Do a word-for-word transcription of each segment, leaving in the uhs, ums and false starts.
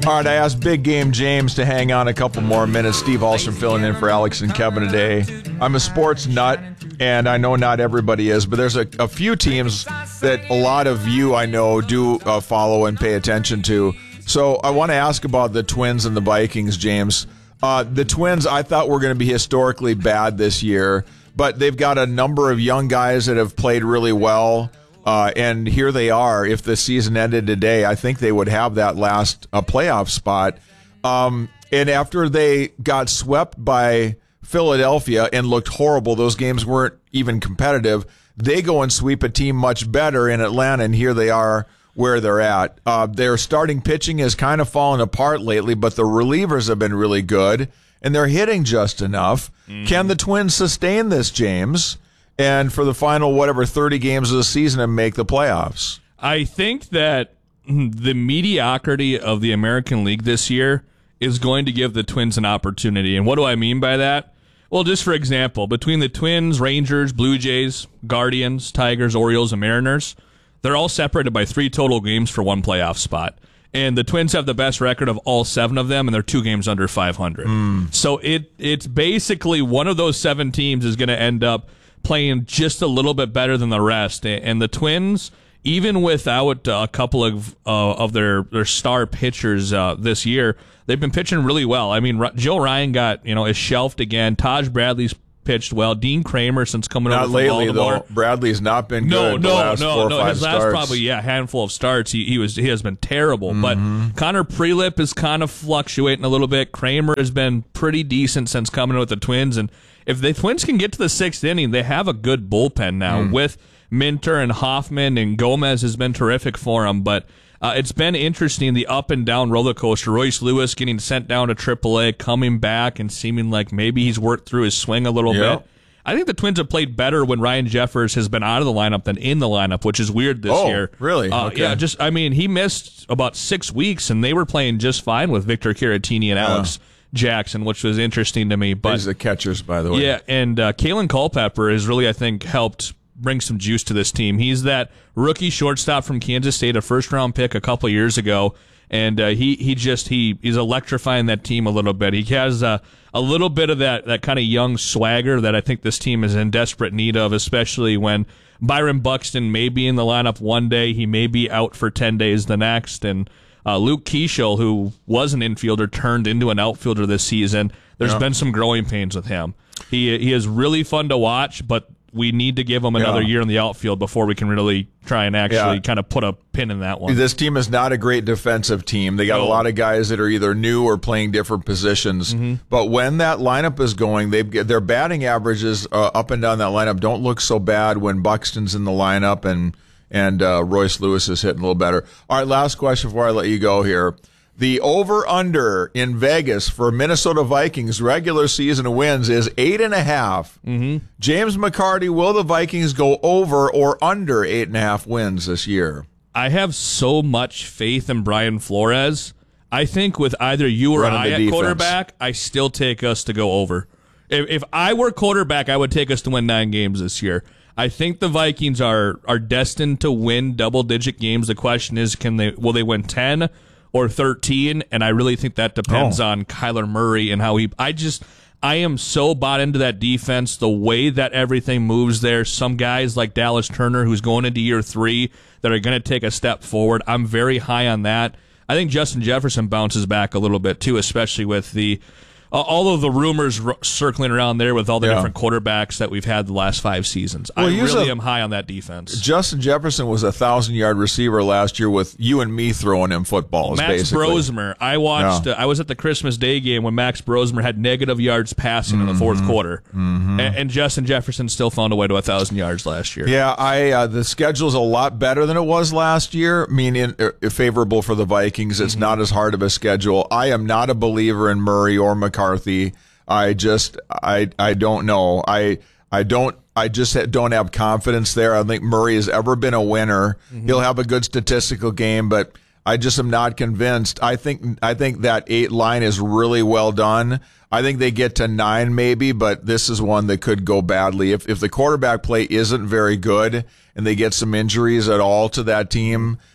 All right, I asked Big Game James to hang on a couple more minutes. Steve Alstrom filling in for Alex and Kevin today. I'm a sports nut, and I know not everybody is, but there's a, a few teams that a lot of you I know do uh, follow and pay attention to. So I want to ask about the Twins and the Vikings, James. Uh, the Twins, I thought were going to be historically bad this year, but they've got a number of young guys that have played really well. Uh, and here they are. If the season ended today, I think they would have that last uh, playoff spot. Um, and after they got swept by Philadelphia and looked horrible, those games weren't even competitive, they go and sweep a team much better in Atlanta, and here they are where they're at. Uh, their starting pitching has kind of fallen apart lately, but the relievers have been really good, and they're hitting just enough. Mm-hmm. Can the Twins sustain this, James? And for the final, whatever, thirty games of the season and make the playoffs? I think that the mediocrity of the American League this year is going to give the Twins an opportunity. And what do I mean by that? Well, just for example, between the Twins, Rangers, Blue Jays, Guardians, Tigers, Orioles, and Mariners, they're all separated by three total games for one playoff spot. And the Twins have the best record of all seven of them, and they're two games under five hundred. Mm. So it it's basically one of those seven teams is going to end up playing just a little bit better than the rest. And the Twins, even without a couple of uh, of their, their star pitchers uh, this year, they've been pitching really well. I mean, Joe Ryan got, you know, is shelved again. Taj Bradley's pitched well. Dean Kramer, since coming not over from lately, Baltimore. Though. Bradley's not been no, good no, the last no, four or no. five His last starts. probably, yeah, handful of starts, he, he was he has been terrible. Mm-hmm. But Connor Prelip is kind of fluctuating a little bit. Kramer has been pretty decent since coming with the Twins, and if the Twins can get to the sixth inning, they have a good bullpen now mm. with Minter and Hoffman, and Gomez has been terrific for them. But uh, it's been interesting, the up and down roller coaster. Royce Lewis getting sent down to triple A, coming back and seeming like maybe he's worked through his swing a little yep. bit. I think the Twins have played better when Ryan Jeffers has been out of the lineup than in the lineup, which is weird this oh, year. Really? Uh, okay. Yeah, just I mean, he missed about six weeks, and they were playing just fine with Victor Caratini and Alex yeah. Jackson, which was interesting to me. But these are the catchers, by the way. Yeah, and uh, Kalen Culpepper has really, I think, helped bring some juice to this team. He's that rookie shortstop from Kansas State, a first-round pick a couple years ago, and uh, he he just he he's electrifying that team a little bit. He has uh, a little bit of that that kind of young swagger that I think this team is in desperate need of, especially when Byron Buxton may be in the lineup one day, he may be out for ten days the next, and Uh, Luke Keeschel, who was an infielder, turned into an outfielder this season. There's yeah. been some growing pains with him. He he is really fun to watch, but we need to give him another yeah. year in the outfield before we can really try and actually yeah. kind of put a pin in that one. This team is not a great defensive team. They got no. a lot of guys that are either new or playing different positions. Mm-hmm. But when that lineup is going, they've their batting averages uh, up and down that lineup don't look so bad when Buxton's in the lineup and and uh, Royce Lewis is hitting a little better. All right, last question before I let you go here. The over-under in Vegas for Minnesota Vikings regular season wins is eight and a half. Mm-hmm. James McCarty, will the Vikings go over or under eight and a half wins this year? I have so much faith in Brian Flores. I think with either you or Running I at defense. quarterback, I still take us to go over. If, if I were quarterback, I would take us to win nine games this year. I think the Vikings are are destined to win double-digit games. The question is, can they will they win ten or thirteen? And I really think that depends oh. on Kyler Murray and how he. I just I am so bought into that defense, the way that everything moves there. Some guys like Dallas Turner, who's going into year three, that are going to take a step forward. I'm very high on that. I think Justin Jefferson bounces back a little bit too, especially with the. Uh, all of the rumors r- circling around there with all the yeah. different quarterbacks that we've had the last five seasons. Well, I really a, am high on that defense. Justin Jefferson was a thousand-yard receiver last year with you and me throwing him footballs, Max basically. Brosmer. I watched. Yeah. Uh, I was at the Christmas Day game when Max Brosmer had negative yards passing mm-hmm. in the fourth quarter, mm-hmm. and, and Justin Jefferson still found a way to a thousand yards last year. Yeah, I uh, the schedule's a lot better than it was last year, meaning uh, favorable for the Vikings. It's mm-hmm. not as hard of a schedule. I am not a believer in Murray or McCarthy. I just, I, I don't know. I, I don't, I just don't have confidence there. I don't think Murray has ever been a winner. Mm-hmm. He'll have a good statistical game, but I just am not convinced. I think, I think that eight line is really well done. I think they get to nine maybe, but this is one that could go badly. If, if the quarterback play isn't very good and they get some injuries at all to that team,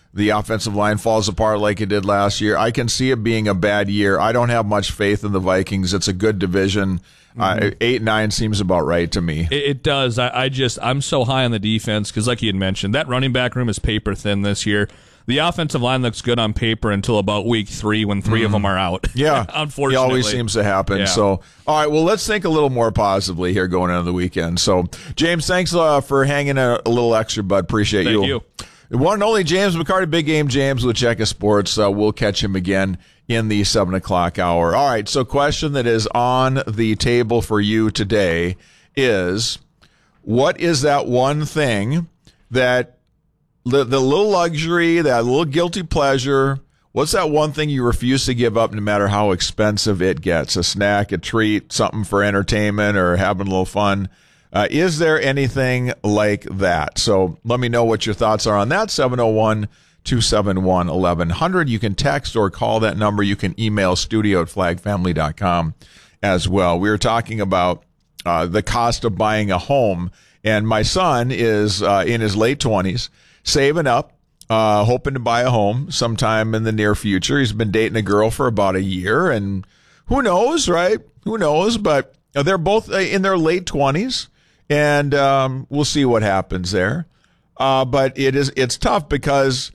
the offensive line falls apart like it did last year. I can see it being a bad year. I don't have much faith in the Vikings. It's a good division. Mm-hmm. Uh, eight, nine seems about right to me. It, it does. I, I just, I'm so high on the defense because, like you had mentioned, that running back room is paper thin this year. The offensive line looks good on paper until about week three when three mm. of them are out. Yeah. Unfortunately. It always seems to happen. Yeah. So, all right, well, let's think a little more positively here going into the weekend. So, James, thanks uh, for hanging a, a little extra, bud. Appreciate Thank you. you. The one and only James McCarty, Big Game James with Checker Sports. Uh, we'll catch him again in the seven o'clock hour. All right, so question that is on the table for you today is, what is that one thing that the, the little luxury, that little guilty pleasure, what's that one thing you refuse to give up no matter how expensive it gets? A snack, a treat, something for entertainment or having a little fun. Uh, is there anything like that? So let me know what your thoughts are on that. seven oh one, two seven one, eleven hundred. You can text or call that number. You can email studio at flag family dot com as well. We were talking about uh, the cost of buying a home, and my son is uh, in his late twenties, saving up, uh, hoping to buy a home sometime in the near future. He's been dating a girl for about a year, and who knows, right? Who knows? But they're both in their late twenties. And um, we'll see what happens there. Uh, but it is it's tough because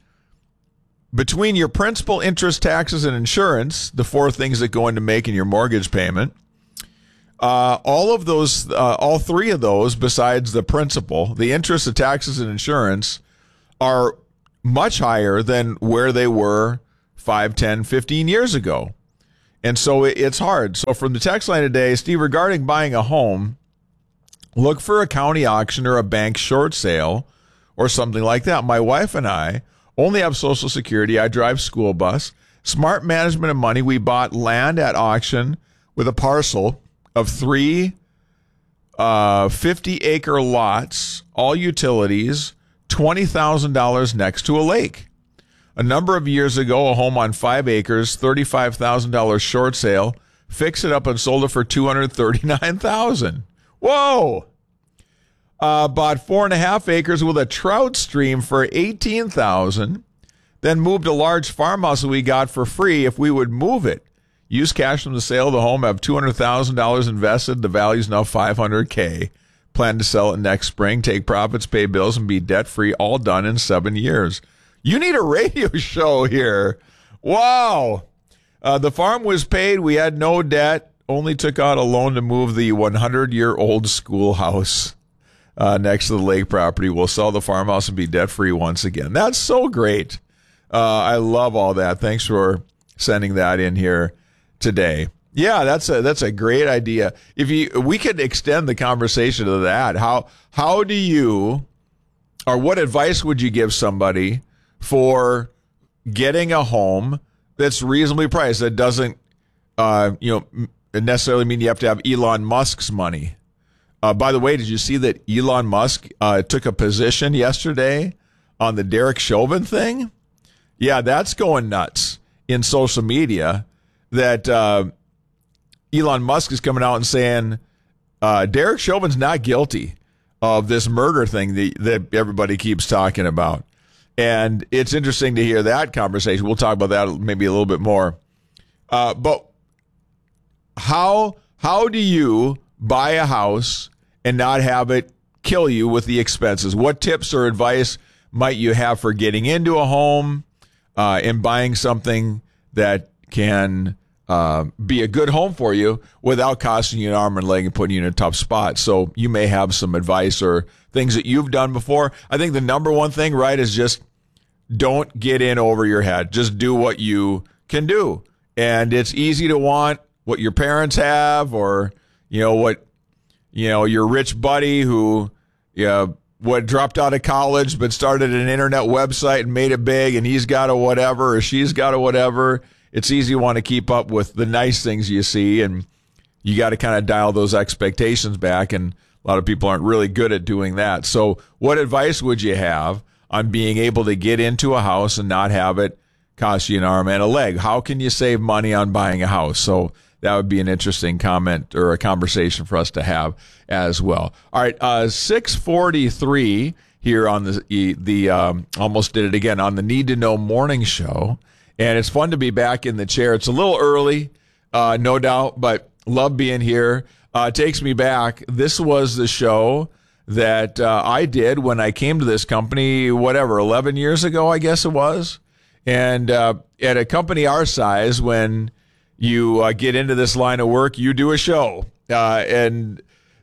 between your principal, interest, taxes, and insurance, the four things that go into making your mortgage payment, uh, all of those, uh, all three of those, besides the principal, the interest, the taxes, and insurance, are much higher than where they were five, ten, fifteen years ago. And so it, it's hard. So from the text line today, Steve, regarding buying a home, look for a county auction or a bank short sale or something like that. My wife and I only have Social Security. I drive school bus. Smart management of money. We bought land at auction with a parcel of three uh, fifty-acre lots, all utilities, twenty thousand dollars next to a lake. A number of years ago, a home on five acres, thirty-five thousand dollars short sale, fixed it up and sold it for two hundred thirty-nine thousand dollars. Whoa! Uh, bought four and a half acres with a trout stream for eighteen thousand dollars. Then moved a large farmhouse that we got for free if we would move it. Use cash from the sale of the home. Have two hundred thousand dollars invested. The value is now five hundred thousand dollars. Plan to sell it next spring. Take profits, pay bills, and be debt free. All done in seven years. You need a radio show here. Wow! Uh, the farm was paid. We had no debt. Only took out a loan to move the one hundred year old schoolhouse uh, next to the lake property. We'll sell the farmhouse and be debt-free once again. That's so great. Uh, I love all that. Thanks for sending that in here today. Yeah, that's a that's a great idea. If you we could extend the conversation to that. How how do you, or what advice would you give somebody for getting a home that's reasonably priced, that doesn't uh, you know, necessarily mean you have to have Elon Musk's money? Uh, by the way, did you see that Elon Musk uh, took a position yesterday on the Derek Chauvin thing? Yeah, that's going nuts in social media, that uh, Elon Musk is coming out and saying uh, Derek Chauvin's not guilty of this murder thing that, that everybody keeps talking about. And it's interesting to hear that conversation. We'll talk about that maybe a little bit more. Uh, but how how do you buy a house and not have it kill you with the expenses? What tips or advice might you have for getting into a home uh, and buying something that can uh, be a good home for you without costing you an arm and leg and putting you in a tough spot? So you may have some advice or things that you've done before. I think the number one thing, right, is just don't get in over your head. Just do what you can do. And it's easy to want what your parents have, or, you know, what, you know, your rich buddy who, you know, what dropped out of college but started an internet website and made it big, and he's got a whatever or she's got a whatever. It's easy to want to keep up with the nice things you see, and you got to kind of dial those expectations back, and a lot of people aren't really good at doing that. So what advice would you have on being able to get into a house and not have it cost you an arm and a leg? How can you save money on buying a house? So that would be an interesting comment or a conversation for us to have as well. All right, uh, six forty-three here on the the um, almost did it again on the Need to Know Morning Show, and it's fun to be back in the chair. It's a little early, uh, no doubt, but love being here. Uh, it takes me back. This was the show that uh, I did when I came to this company, whatever, eleven years ago, I guess it was. And uh, at a company our size, when you uh, get into this line of work, you do a show. Uh, and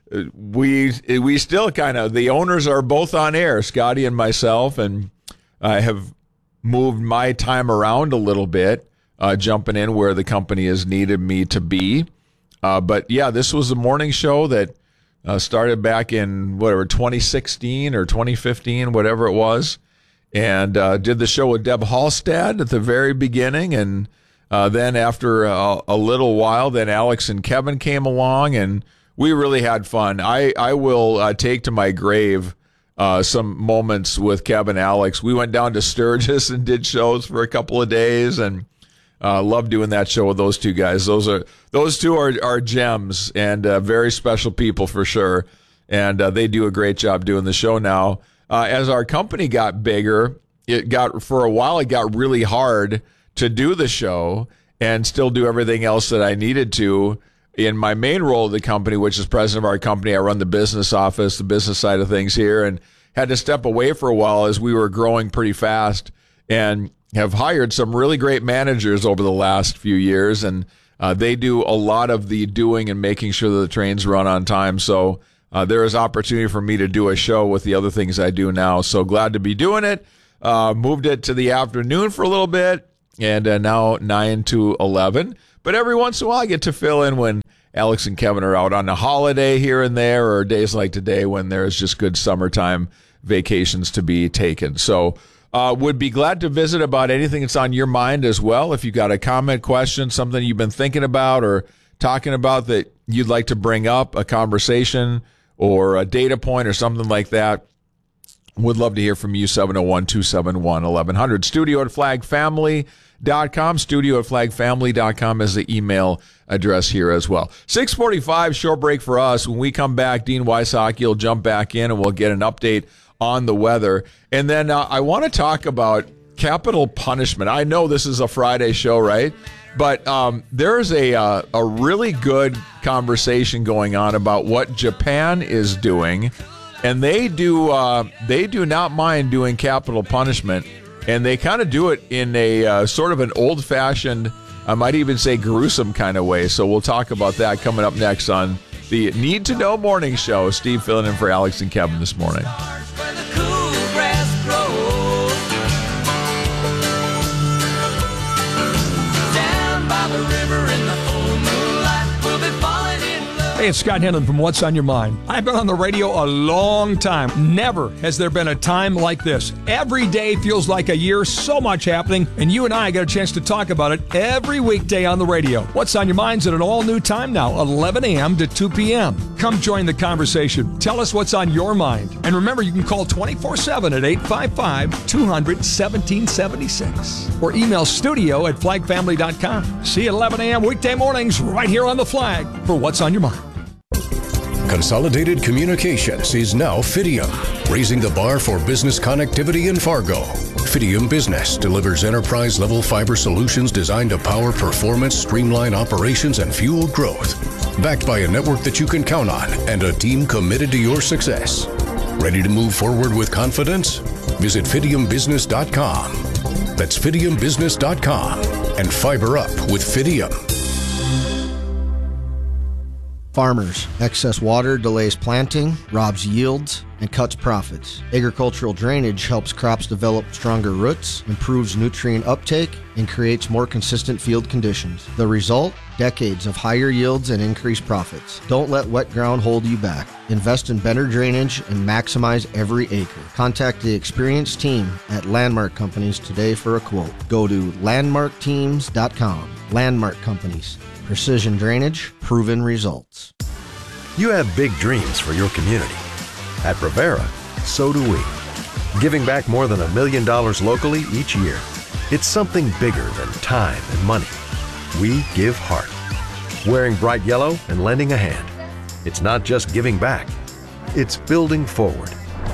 we we still kind of, the owners are both on air, Scotty and myself, and I have moved my time around a little bit, uh, jumping in where the company has needed me to be. Uh, but yeah, this was a morning show that uh, started back in whatever twenty sixteen or twenty fifteen, whatever it was, and uh, did the show with Deb Hallstad at the very beginning, and uh, then after a, a little while, then Alex and Kevin came along, and we really had fun. I I will uh, take to my grave uh, some moments with Kevin and Alex. We went down to Sturgis and did shows for a couple of days, and Uh, love doing that show with those two guys. Those are those two are, are gems and uh, very special people for sure. And uh, they do a great job doing the show now. Uh, as our company got bigger, it got for a while it got really hard to do the show and still do everything else that I needed to in my main role of the company, which is president of our company. I run the business office, the business side of things here, and had to step away for a while as we were growing pretty fast, and have hired some really great managers over the last few years, and uh, they do a lot of the doing and making sure that the trains run on time. So uh, there is opportunity for me to do a show with the other things I do now. So glad to be doing it. Uh, moved it to the afternoon for a little bit, and uh, now nine to eleven. But every once in a while I get to fill in when Alex and Kevin are out on a holiday here and there, or days like today when there's just good summertime vacations to be taken. So Uh, would be glad to visit about anything that's on your mind as well. If you got a comment, question, something you've been thinking about or talking about that you'd like to bring up, a conversation or a data point or something like that, would love to hear from you. Seven oh one, two seven one, eleven hundred. Studio at flag family dot com. Studio at flag family dot com is the email address here as well. six forty-five, short break for us. When we come back, Dean Wysocki will jump back in and we'll get an update on the weather. And then uh, I want to talk about capital punishment. I know this is a Friday show, right? But um, there's a uh, a really good conversation going on about what Japan is doing, and they do uh, they do not mind doing capital punishment, and they kind of do it in a uh, sort of an old-fashioned, I might even say gruesome kind of way. So we'll talk about that coming up next on the Need to Know Morning Show. Steve filling in for Alex and Kevin this morning. Hey, it's Scott Henlon from What's on Your Mind. I've been on the radio a long time. Never has there been a time like this. Every day feels like a year, so much happening, and you and I get a chance to talk about it every weekday on the radio. What's on Your Mind's at an all-new time now, eleven a.m. to two p.m. Come join the conversation. Tell us what's on your mind. And remember, you can call twenty-four seven at eight five five, two hundred, seventeen seventy-six or email studio at flag family dot com. See you at eleven a.m. weekday mornings right here on The Flag for What's on Your Mind. Consolidated Communications is now Fidium, raising the bar for business connectivity in Fargo. Fidium Business delivers enterprise-level fiber solutions designed to power performance, streamline operations, and fuel growth. Backed by a network that you can count on and a team committed to your success. Ready to move forward with confidence? Visit fidium business dot com. That's fidium business dot com and fiber up with Fidium. Farmers, excess water delays planting, robs yields, and cuts profits. Agricultural drainage helps crops develop stronger roots, improves nutrient uptake, and creates more consistent field conditions. The result? Decades of higher yields and increased profits. Don't let wet ground hold you back. Invest in better drainage and maximize every acre. Contact the experienced team at Landmark Companies today for a quote. Go to landmark teams dot com. Landmark Companies. Precision drainage, proven results. You have big dreams for your community. At Prevera, so do we. Giving back more than a million dollars locally each year. It's something bigger than time and money. We give heart. Wearing bright yellow and lending a hand. It's not just giving back. It's building forward.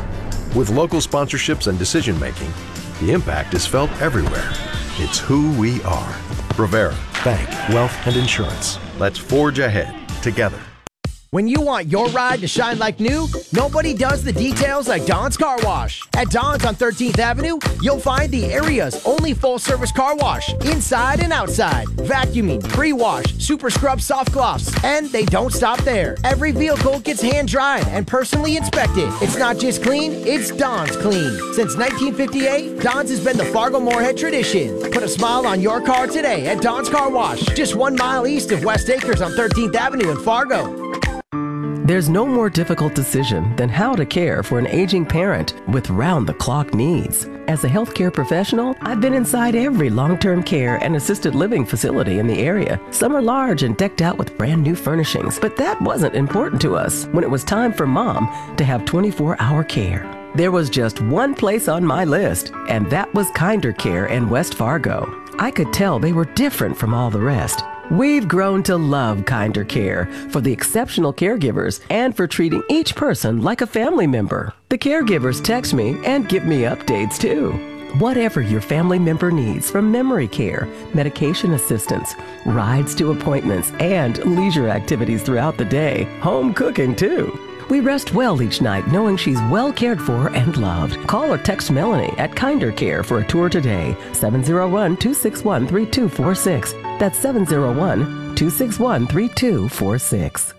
With local sponsorships and decision-making, the impact is felt everywhere. It's who we are. Rivera, bank, wealth, and insurance. Let's forge ahead together. When you want your ride to shine like new, nobody does the details like Don's Car Wash. At Don's on thirteenth Avenue, you'll find the area's only full-service car wash, inside and outside. Vacuuming, pre-wash, super scrub soft gloss, and they don't stop there. Every vehicle gets hand-dried and personally inspected. It's not just clean, it's Don's clean. Since nineteen fifty-eight, Don's has been the Fargo-Moorhead tradition. Put a smile on your car today at Don's Car Wash, just one mile east of West Acres on thirteenth Avenue in Fargo. There's no more difficult decision than how to care for an aging parent with round-the-clock needs. As a healthcare professional, I've been inside every long-term care and assisted living facility in the area. Some are large and decked out with brand new furnishings, but that wasn't important to us when it was time for Mom to have twenty-four hour care. There was just one place on my list, and that was Kinder Care in West Fargo. I could tell they were different from all the rest. We've grown to love Kinder Care for the exceptional caregivers and for treating each person like a family member. The caregivers text me and give me updates too. Whatever your family member needs, from memory care, medication assistance, rides to appointments, and leisure activities throughout the day, home cooking too. We rest well each night knowing she's well cared for and loved. Call or text Melanie at Kinder Care for a tour today. seven oh one, two six one, three two four six. That's seven oh one, two six one, three two four six.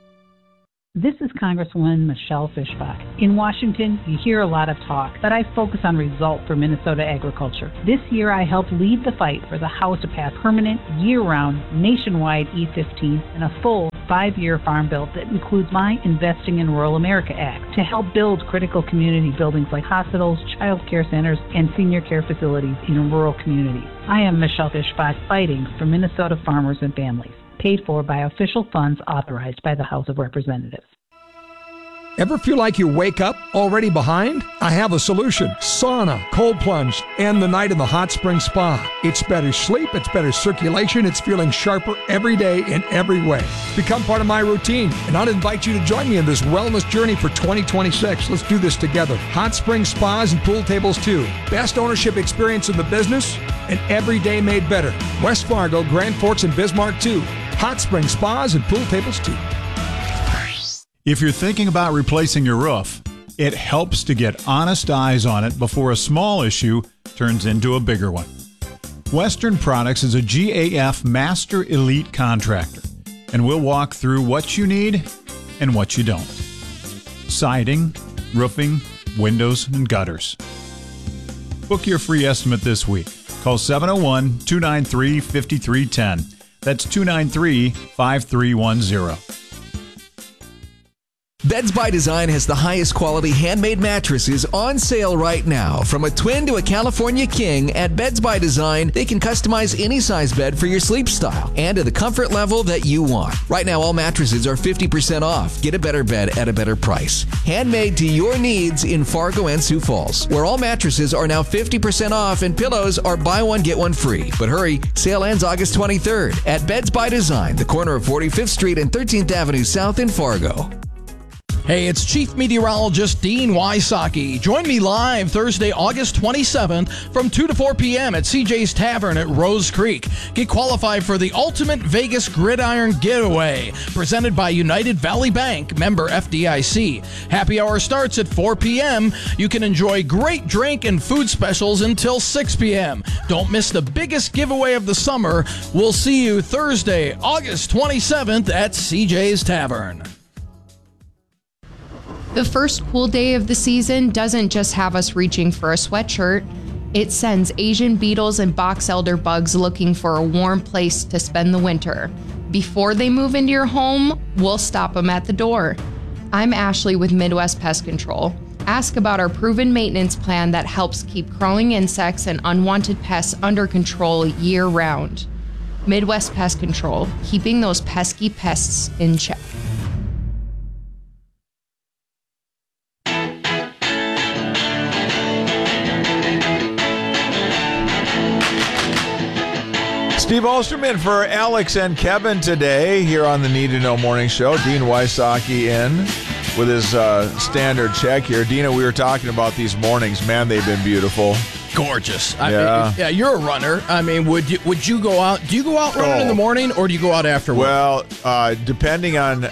This is Congresswoman Michelle Fischbach. In Washington, you hear a lot of talk, but I focus on results for Minnesota agriculture. This year, I helped lead the fight for the House to pass permanent, year-round, nationwide E fifteen and a full five-year farm bill that includes my Investing in Rural America Act to help build critical community buildings like hospitals, child care centers, and senior care facilities in rural communities. I am Michelle Fischbach, fighting for Minnesota farmers and families. Paid for by official funds authorized by the House of Representatives. Ever feel like you wake up already behind? I have a solution. Sauna, cold plunge, and the night in the hot spring spa. It's better sleep, it's better circulation, it's feeling sharper every day in every way. Become part of my routine, and I'd invite you to join me in this wellness journey for twenty twenty-six. Let's do this together. Hot spring spas and pool tables too. Best ownership experience in the business, and every day made better. West Fargo, Grand Forks, and Bismarck too. Hot spring spas and pool tables too. If you're thinking about replacing your roof, it helps to get honest eyes on it before a small issue turns into a bigger one. Western Products is a G A F Master Elite contractor, and we'll walk through what you need and what you don't. Siding, roofing, windows, and gutters. Book your free estimate this week. Call seven oh one, two nine three, five three one zero. That's two nine three, five three one zero. Beds by Design has the highest quality handmade mattresses on sale right now. From a twin to a California king, at Beds by Design, they can customize any size bed for your sleep style and to the comfort level that you want. Right now, all mattresses are fifty percent off. Get a better bed at a better price. Handmade to your needs in Fargo and Sioux Falls, where all mattresses are now fifty percent off and pillows are buy one, get one free. But hurry, sale ends August twenty-third at Beds by Design, the corner of forty-fifth Street and thirteenth Avenue South in Fargo. Hey, it's Chief Meteorologist Dean Wysocki. Join me live Thursday, August twenty-seventh from two to four p.m. at C J's Tavern at Rose Creek. Get qualified for the Ultimate Vegas Gridiron Getaway, presented by United Valley Bank, member F D I C. Happy hour starts at four p.m. You can enjoy great drink and food specials until six p.m. Don't miss the biggest giveaway of the summer. We'll see you Thursday, August twenty-seventh at C J's Tavern. The first cool day of the season doesn't just have us reaching for a sweatshirt. It sends Asian beetles and box elder bugs looking for a warm place to spend the winter. Before they move into your home, we'll stop them at the door. I'm Ashley with Midwest Pest Control. Ask about our proven maintenance plan that helps keep crawling insects and unwanted pests under control year-round. Midwest Pest Control, keeping those pesky pests in check. Steve Olstrom in for Alex and Kevin today here on the Need to Know Morning Show. Dean Wysocki in. with his uh, standard check here. Dina, we were talking about these mornings. Man, they've been beautiful. Gorgeous. I Yeah. mean, yeah, you're a runner. I mean, would you would you go out? Do you go out running Oh. in the morning, or do you go out after work? Well, uh, depending on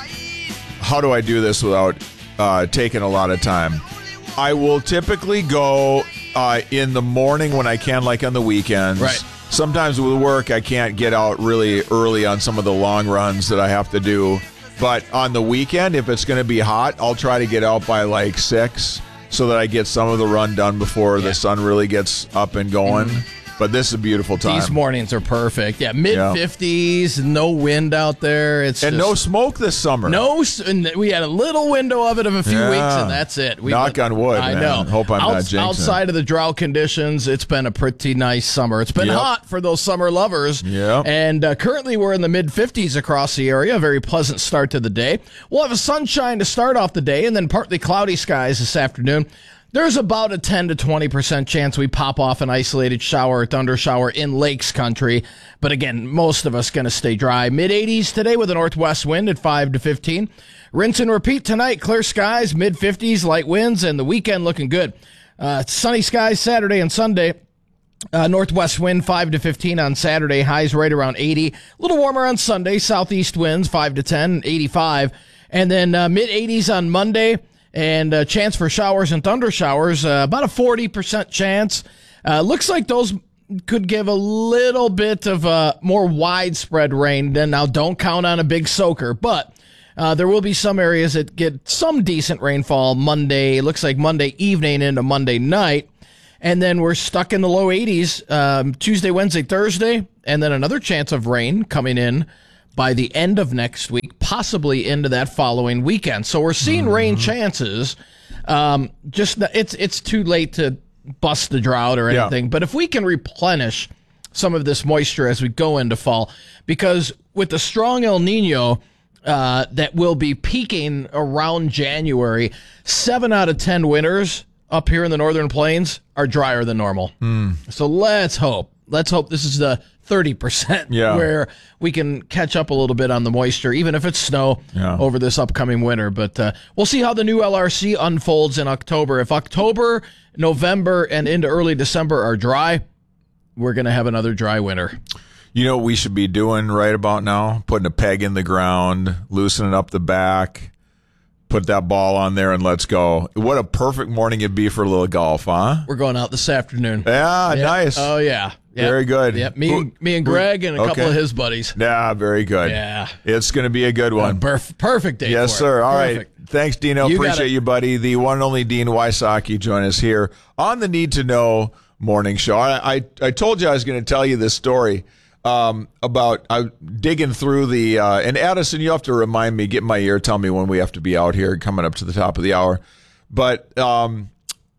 how do I do this without uh, taking a lot of time, I will typically go uh, in the morning when I can, like on the weekends. Right. Sometimes with work, I can't get out really early on some of the long runs that I have to do. But on the weekend, if it's going to be hot, I'll try to get out by like six so that I get some of the run done before yeah. the sun really gets up and going. Mm-hmm. But this is a beautiful time. These mornings are perfect. Yeah, mid fifties, yeah. no wind out there. It's and just, no smoke this summer. No, and we had a little window of it of a few yeah. weeks, and that's it. We, Knock on wood. I man. know. Hope I'm Out, not jinxing. Outside of the drought conditions, it's been a pretty nice summer. It's been yep. hot for those summer lovers. Yeah. And uh, currently we're in the mid fifties across the area. A very pleasant start to the day. We'll have a sunshine to start off the day, and then partly cloudy skies this afternoon. There's about a ten to twenty percent chance we pop off an isolated shower or thunder shower in Lakes Country. But again, most of us going to stay dry. mid eighties today with a northwest wind at five to fifteen. Rinse and repeat tonight. Clear skies, mid fifties, light winds, and the weekend looking good. Uh, sunny skies Saturday and Sunday. Uh, northwest wind five to fifteen on Saturday. Highs right around eighty. A little warmer on Sunday. Southeast winds five to ten, eighty-five. And then uh, mid eighties on Monday. And a chance for showers and thunder showers, uh, about a forty percent chance. Uh, looks like those could give a little bit of uh, more widespread rain. Then now don't count on a big soaker, but uh, there will be some areas that get some decent rainfall Monday. Looks like Monday evening into Monday night. And then we're stuck in the low eighties um, Tuesday, Wednesday, Thursday, and then another chance of rain coming in by the end of next week, possibly into that following weekend. So we're seeing mm-hmm. rain chances. Um, just it's it's too late to bust the drought or anything. Yeah. But if we can replenish some of this moisture as we go into fall, because with the strong El Nino uh, that will be peaking around January, seven out of ten winters up here in the Northern Plains are drier than normal. Mm. So let's hope. Let's hope this is the thirty percent yeah. where we can catch up a little bit on the moisture, even if it's snow yeah. over this upcoming winter. But uh, we'll see how the new L R C unfolds in October. If October, November, and into early December are dry, we're going to have another dry winter. You know what we should be doing right about now? Putting a peg in the ground, loosening up the back, put that ball on there, and let's go. What a perfect morning it'd be for a little golf, huh? We're going out this afternoon. Yeah, yep. nice. Oh, yeah. Yep. Very good. Yep. Me, and, me and Greg and a okay. couple of his buddies. Yeah, very good. Yeah. It's going to be a good one. Uh, perf- perfect day Yes, for sir. it. All perfect. right. Thanks, Dino. You Appreciate you, buddy. The one and only Dean Wysocki join us here on the Need to Know Morning Show. I, I, I told you I was going to tell you this story um, about uh, digging through the, uh, and Addison, you have to remind me, get in my ear, tell me when we have to be out here coming up to the top of the hour. But um,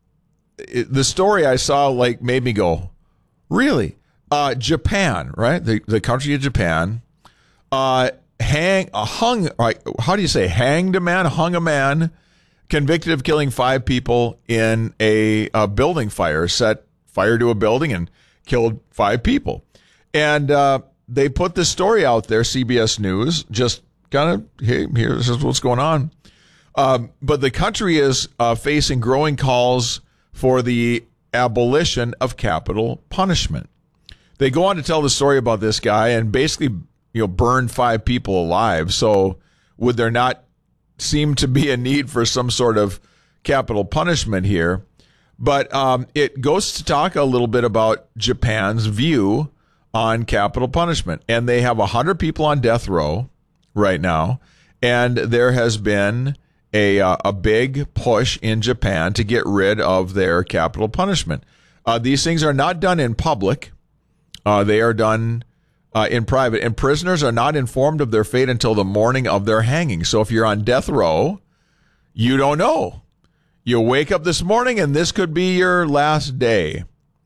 it, the story I saw like made me go, really? Uh, Japan, right? The the country of Japan, uh, hang uh, hung. Right, how do you say hanged a man? Hung a man, convicted of killing five people in a, a building fire. Set fire to a building and killed five people. And uh, they put this story out there. C B S News just kind of hey, here. This is what's going on. Um, but the country is uh, facing growing calls for the abolition of capital punishment. They go on to tell the story about this guy and basically, you know, burned five people alive. So would there not seem to be a need for some sort of capital punishment here? But um, it goes to talk a little bit about Japan's view on capital punishment. And they have one hundred people on death row right now. And there has been a, uh, a big push in Japan to get rid of their capital punishment. Uh, these things are not done in public. Uh, they are done uh, in private, and prisoners are not informed of their fate until the morning of their hanging. So if you're on death row, you don't know. You wake up this morning, and this could be your last day.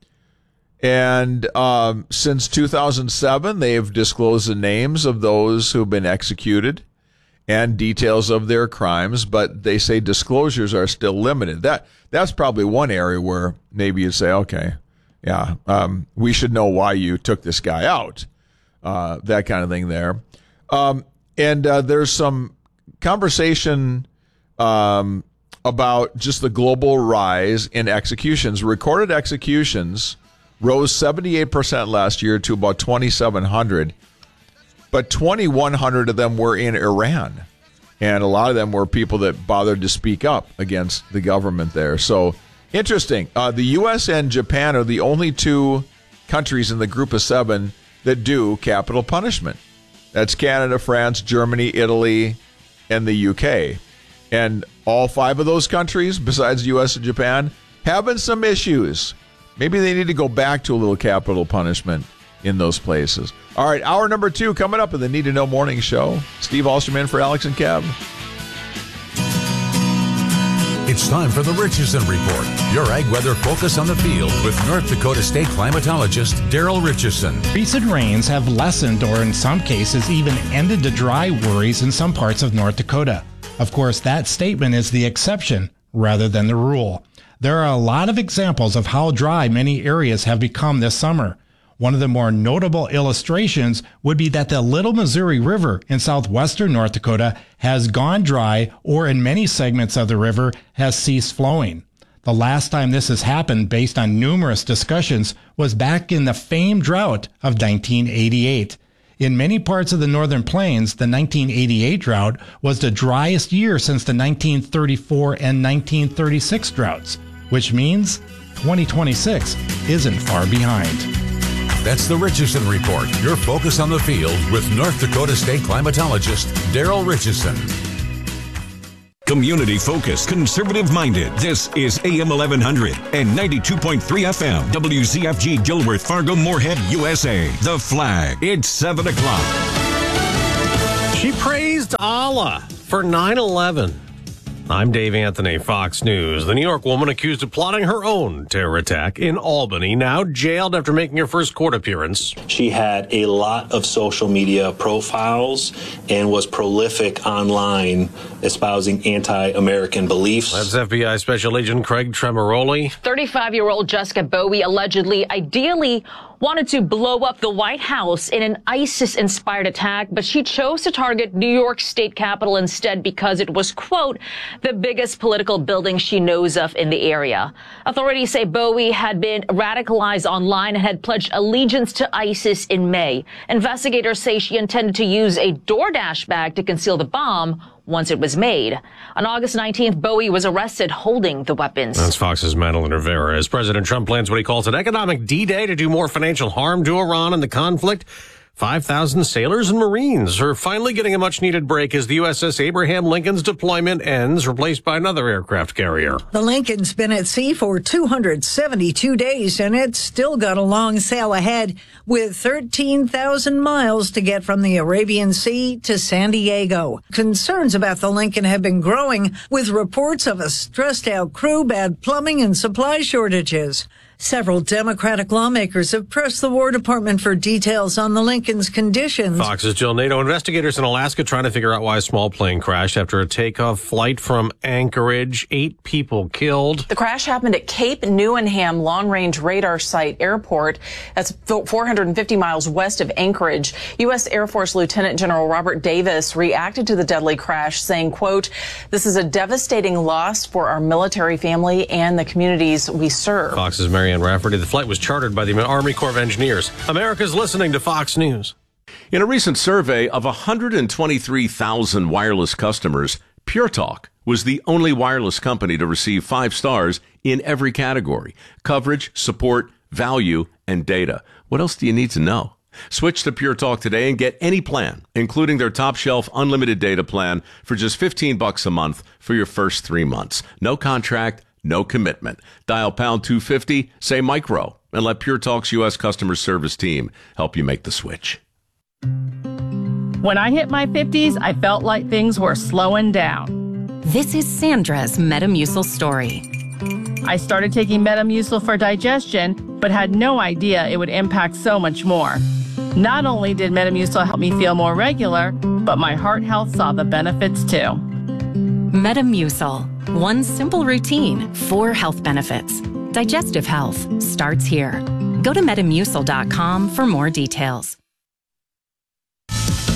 And um, since two thousand seven, they've disclosed the names of those who've been executed and details of their crimes, but they say disclosures are still limited. That that's probably one area where maybe you say, okay, yeah, um, we should know why you took this guy out, uh, that kind of thing there. Um, and uh, there's some conversation um, about just the global rise in executions. Recorded executions rose seventy-eight percent last year to about twenty-seven hundred, but twenty-one hundred of them were in Iran. And a lot of them were people that bothered to speak up against the government there. So, interesting. Uh, the U S and Japan are the only two countries in the group of seven that do capital punishment. That's Canada, France, Germany, Italy, and the U K. And all five of those countries, besides the U S and Japan, having some issues. Maybe they need to go back to a little capital punishment in those places. All right, hour number two coming up in the Need to Know Morning Show. Steve Alstrom in for Alex and Kev. It's time for the Richardson Report, your ag weather focus on the field with North Dakota State climatologist Daryl Richardson. Recent rains have lessened or in some cases even ended the dry worries in some parts of North Dakota. Of course, that statement is the exception rather than the rule. There are a lot of examples of how dry many areas have become this summer. One of the more notable illustrations would be that the Little Missouri River in southwestern North Dakota has gone dry, or in many segments of the river has ceased flowing. The last time this has happened, based on numerous discussions, was back in the famed drought of nineteen eighty-eight. In many parts of the Northern Plains, the nineteen eighty-eight drought was the driest year since the nineteen thirty-four and nineteen thirty-six droughts, which means twenty twenty-six isn't far behind. That's the Richardson Report, your focus on the field with North Dakota State climatologist Daryl Richardson. Community focused, conservative minded. This is A M eleven hundred and ninety-two point three F M. W Z F G Dilworth, Fargo, Moorhead, U S A. The Flag. It's seven o'clock. She praised Allah for nine eleven. I'm Dave Anthony, Fox News. The New York woman accused of plotting her own terror attack in Albany, now jailed after making her first court appearance. She had a lot of social media profiles and was prolific online, espousing anti-American beliefs. That's F B I Special Agent Craig Tremoroli. thirty-five-year-old Jessica Bowie allegedly, ideally, wanted to blow up the White House in an ISIS-inspired attack, but she chose to target New York State Capitol instead because it was, quote, the biggest political building she knows of in the area. Authorities say Bowie had been radicalized online and had pledged allegiance to ISIS in May. Investigators say she intended to use a DoorDash bag to conceal the bomb once it was made. On August nineteenth, Bowie was arrested holding the weapons. That's Fox's Madeline Rivera. As President Trump plans what he calls an economic D-Day to do more financial harm to Iran in the conflict, five thousand sailors and Marines are finally getting a much-needed break as the U S S Abraham Lincoln's deployment ends, replaced by another aircraft carrier. The Lincoln's been at sea for two hundred seventy-two days, and it's still got a long sail ahead with thirteen thousand miles to get from the Arabian Sea to San Diego. Concerns about the Lincoln have been growing, with reports of a stressed-out crew, bad plumbing, and supply shortages. Several Democratic lawmakers have pressed the War Department for details on the Lincoln's conditions. Fox's Jill Nato. Investigators in Alaska trying to figure out why a small plane crashed after a takeoff flight from Anchorage. Eight people killed. The crash happened at Cape Newenham Long Range Radar Site Airport. That's four hundred fifty miles west of Anchorage. U S Air Force Lieutenant General Robert Davis reacted to the deadly crash, saying, quote, this is a devastating loss for our military family and the communities we serve. Fox's Mary Marianne Rafferty. The flight was chartered by the Army Corps of Engineers. America's listening to Fox News. In a recent survey of one hundred twenty-three thousand wireless customers, Pure Talk was the only wireless company to receive five stars in every category: coverage, support, value, and data. What else do you need to know? Switch to Pure Talk today and get any plan, including their top shelf unlimited data plan, for just fifteen bucks a month for your first three months. No contract, no commitment. Dial pound two fifty, say micro, and let Pure Talk's U S customer service team help you make the switch. When I hit my fifties, I felt like things were slowing down. This is Sandra's Metamucil story. I started taking Metamucil for digestion, but had no idea it would impact so much more. Not only did Metamucil help me feel more regular, but my heart health saw the benefits too. Metamucil. One simple routine, four health benefits. Digestive health starts here. Go to metamucil dot com for more details.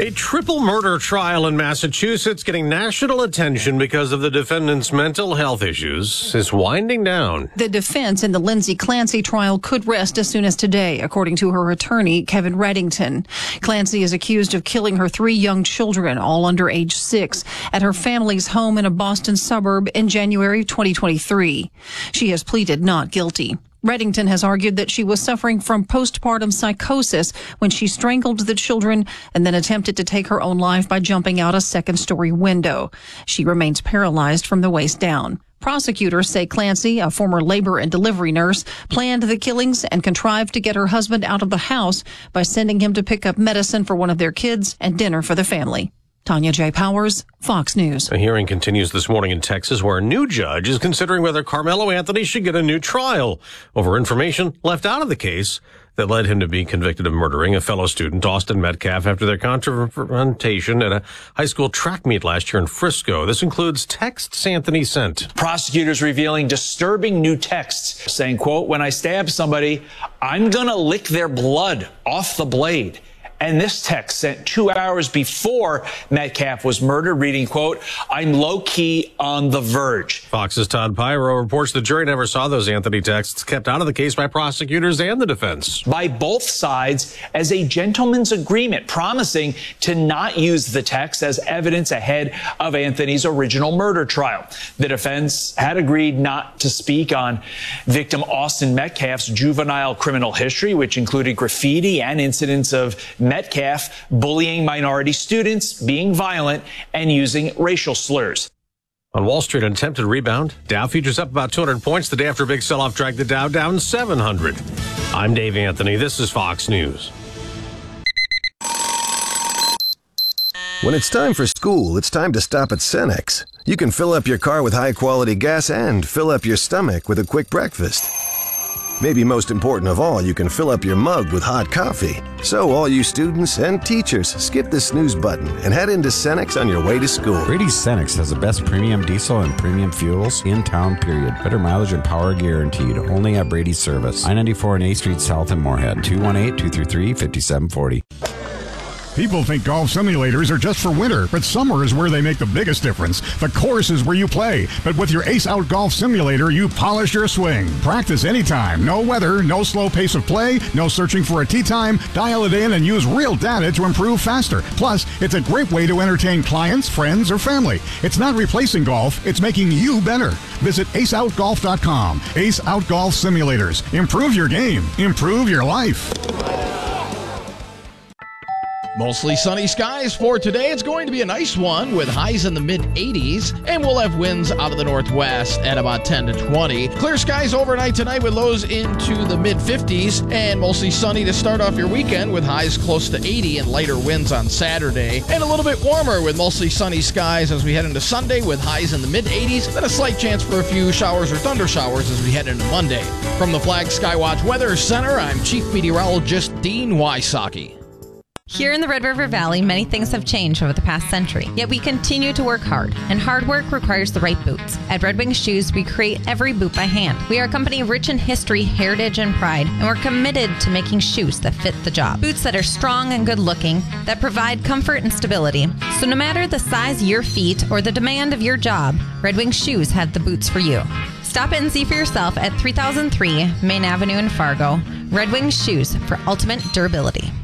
A triple murder trial in Massachusetts getting national attention because of the defendant's mental health issues is winding down. The defense in the Lindsay Clancy trial could rest as soon as today, according to her attorney, Kevin Reddington. Clancy is accused of killing her three young children, all under age six, at her family's home in a Boston suburb in January twenty twenty-three. She has pleaded not guilty. Reddington has argued that she was suffering from postpartum psychosis when she strangled the children and then attempted to take her own life by jumping out a second-story window. She remains paralyzed from the waist down. Prosecutors say Clancy, a former labor and delivery nurse, planned the killings and contrived to get her husband out of the house by sending him to pick up medicine for one of their kids and dinner for the family. Tanya J. Powers, Fox News. A hearing continues this morning in Texas where a new judge is considering whether Carmelo Anthony should get a new trial over information left out of the case that led him to be convicted of murdering a fellow student, Austin Metcalf, after their confrontation at a high school track meet last year in Frisco. This includes texts Anthony sent. Prosecutors revealing disturbing new texts saying, quote, "When I stab somebody, I'm going to lick their blood off the blade." And this text sent two hours before Metcalf was murdered, reading, quote, "I'm low-key on the verge." Fox's Todd Pyro reports the jury never saw those Anthony texts kept out of the case by prosecutors and the defense. By both sides as a gentleman's agreement, promising to not use the text as evidence ahead of Anthony's original murder trial. The defense had agreed not to speak on victim Austin Metcalf's juvenile criminal history, which included graffiti and incidents of Metcalf bullying minority students, being violent, and using racial slurs. On Wall Street, an attempted rebound. Dow futures up about two hundred points. The day after a big sell-off dragged the Dow down seven hundred. I'm Dave Anthony. This is Fox News. When it's time for school, it's time to stop at Cenex. You can fill up your car with high-quality gas and fill up your stomach with a quick breakfast. Maybe most important of all, you can fill up your mug with hot coffee. So all you students and teachers, skip the snooze button and head into Cenex on your way to school. Brady's Cenex has the best premium diesel and premium fuels in town, period. Better mileage and power guaranteed. Only at Brady's service. I ninety-four and A Street South in Moorhead. two one eight, two three three, five seven four zero. People think golf simulators are just for winter, but summer is where they make the biggest difference. The course is where you play, but with your Ace Out Golf Simulator, you polish your swing. Practice anytime. No weather, no slow pace of play, no searching for a tee time. Dial it in and use real data to improve faster. Plus, it's a great way to entertain clients, friends, or family. It's not replacing golf, it's making you better. Visit ace out golf dot com. Ace Out Golf Simulators. Improve your game. Improve your life. Mostly sunny skies for today. It's going to be a nice one with highs in the mid eighties, and we'll have winds out of the northwest at about ten to twenty. Clear skies overnight tonight with lows into the mid fifties, and mostly sunny to start off your weekend with highs close to eighty and lighter winds on Saturday. And a little bit warmer with mostly sunny skies as we head into Sunday with highs in the mid eighties, then a slight chance for a few showers or thunder showers as we head into Monday. From the Flag Skywatch Weather Center, I'm Chief Meteorologist Dean Wysocki. Here in the Red River Valley, many things have changed over the past century, yet we continue to work hard, and hard work requires the right boots. At Red Wing Shoes, we create every boot by hand. We are a company rich in history, heritage, and pride, and we're committed to making shoes that fit the job. Boots that are strong and good-looking, that provide comfort and stability. So no matter the size of your feet or the demand of your job, Red Wing Shoes have the boots for you. Stop in and see for yourself at three thousand three Main Avenue in Fargo. Red Wing Shoes for ultimate durability.